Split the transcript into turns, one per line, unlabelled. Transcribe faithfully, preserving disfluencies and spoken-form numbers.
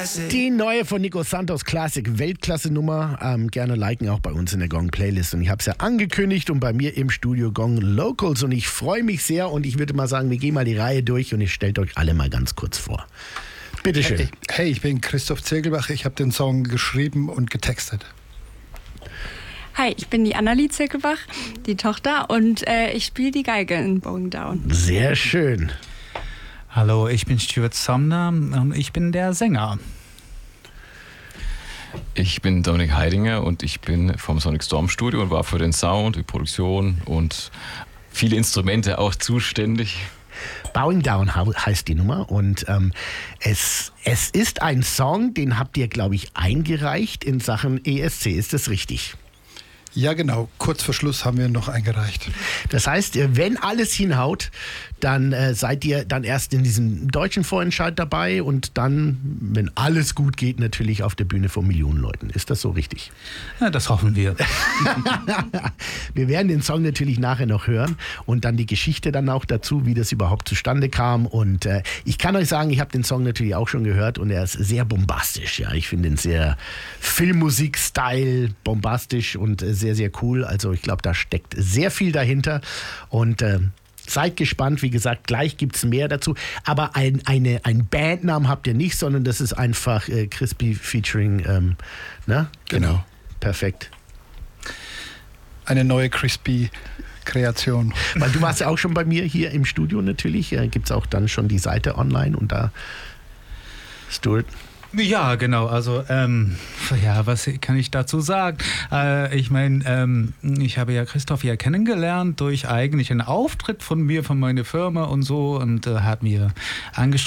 Classic.
Die neue von Nico Santos, Classic, Weltklasse-Nummer. Ähm, gerne liken auch bei uns in der Gong-Playlist. Und ich habe es ja angekündigt und bei mir im Studio Gong Locals. Und ich freue mich sehr und ich würde mal sagen, wir gehen mal die Reihe durch und ich stellt euch alle mal ganz kurz vor. Bitteschön.
Hey, hey, ich bin Christoph Zirkelbach. Ich habe den Song geschrieben und getextet.
Hi, ich bin die Annalie Zirkelbach, die Tochter, und äh, ich spiele die Geige in Bowing Down.
Sehr schön.
Hallo, ich bin Stuart Sumner und ich bin der Sänger.
Ich bin Dominik Heidinger und ich bin vom Sonic Storm Studio und war für den Sound, die Produktion und viele Instrumente auch zuständig.
Bowing Down heißt die Nummer und ähm, es, es ist ein Song, den habt ihr, glaube ich, eingereicht in Sachen E S C. Ist das richtig?
Ja, genau. Kurz vor Schluss haben wir noch eingereicht.
Das heißt, wenn alles hinhaut, dann äh, seid ihr dann erst in diesem deutschen Vorentscheid dabei und dann, wenn alles gut geht, natürlich auf der Bühne vor Millionen Leuten. Ist das so richtig?
Ja, das hoffen wir.
Wir werden den Song natürlich nachher noch hören und dann die Geschichte dann auch dazu, wie das überhaupt zustande kam. Und äh, ich kann euch sagen, ich habe den Song natürlich auch schon gehört und er ist sehr bombastisch. Ja, ich finde ihn sehr Filmmusik-Style, bombastisch und äh, sehr, sehr cool. Also ich glaube, da steckt sehr viel dahinter und äh, seid gespannt, wie gesagt, gleich gibt es mehr dazu. Aber ein, eine, einen Bandnamen habt ihr nicht, sondern das ist einfach äh, Crispy featuring, ähm, ne?
Genau.
Perfekt.
Eine neue Crispy-Kreation.
Weil du warst ja auch schon bei mir hier im Studio natürlich. Äh, gibt es auch dann schon die Seite online und da Stuart.
Ja, genau. Also, ähm, ja, was kann ich dazu sagen? Äh, ich meine, ähm, ich habe ja Christoph ja kennengelernt durch eigentlich einen Auftritt von mir, von meiner Firma und so und äh, hat mir angeschrieben,